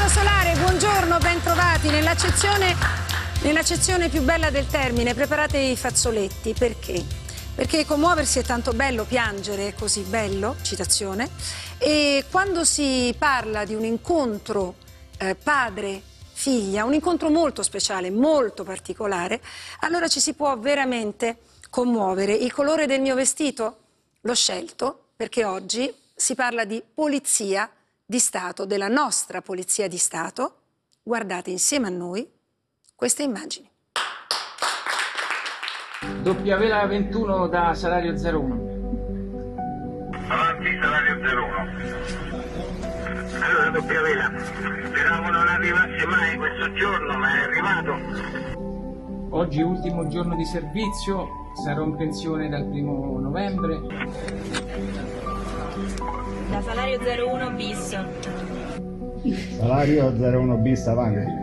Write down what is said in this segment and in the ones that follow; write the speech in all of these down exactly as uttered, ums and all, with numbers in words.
Stefano Solare, buongiorno, bentrovati. Nell'accezione, nell'accezione più bella del termine, preparate i fazzoletti. Perché? Perché commuoversi è tanto bello, piangere è così bello, citazione, e quando si parla di un incontro eh, padre-figlia, un incontro molto speciale, molto particolare, allora ci si può veramente commuovere. Il colore del mio vestito l'ho scelto perché oggi si parla di polizia di Stato, della nostra polizia di Stato. Guardate insieme a noi queste immagini. Doppia vela ventuno da Salario zero uno. Avanti Salario zero uno. Allora doppia vela, speravo non arrivasse mai questo giorno, ma è arrivato. Oggi ultimo giorno di servizio, sarò in pensione dal primo novembre. Da Salario zero uno bis. Salario zero uno bis avanti.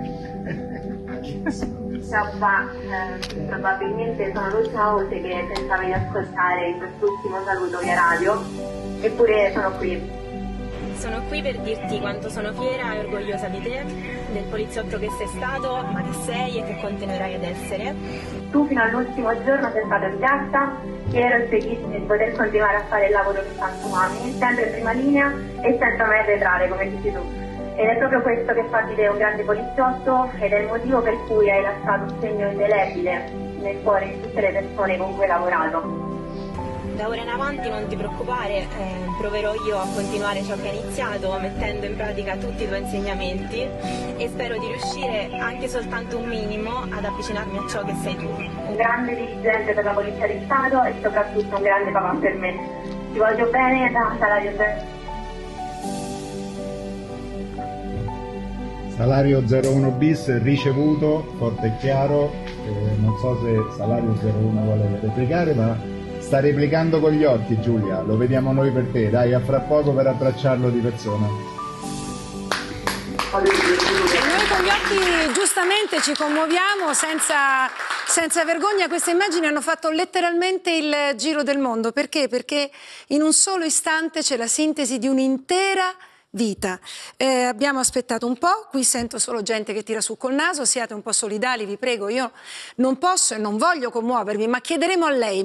Ciao papà, eh, probabilmente sono l'ultima volta che pensavi di ascoltare in quest'ultimo saluto via radio, eppure sono qui. Sono qui per dirti quanto sono fiera e orgogliosa di te, del poliziotto che sei stato, ma che sei e che continuerai ad essere. Tu fino all'ultimo giorno sei stato in piazza, fiero e felice di poter continuare a fare il lavoro che tanto ami, sempre in prima linea e senza mai arretrare, come dici tu. Ed è proprio questo che fa di te un grande poliziotto ed è il motivo per cui hai lasciato un segno indelebile nel cuore di tutte le persone con cui hai lavorato. Da ora in avanti non ti preoccupare, eh, proverò io a continuare ciò che hai iniziato, mettendo in pratica tutti i tuoi insegnamenti e spero di riuscire anche soltanto un minimo ad avvicinarmi a ciò che sei tu. Un grande dirigente per la Polizia di Stato e soprattutto un grande papà per me. Ti voglio bene da Salario zero. Salario zero uno bis ricevuto, forte e chiaro. Eh, non so se Salario zero uno vuole replicare, ma sta replicando con gli occhi, Giulia. Lo vediamo noi per te. Dai, a fra poco per abbracciarlo di persona. E noi con gli occhi giustamente ci commuoviamo senza, senza vergogna. Queste immagini hanno fatto letteralmente il giro del mondo. Perché? Perché in un solo istante c'è la sintesi di un'intera vita. Eh, abbiamo aspettato un po', qui sento solo gente che tira su col naso, siate un po' solidali, vi prego, io non posso e non voglio commuovermi, ma chiederemo a lei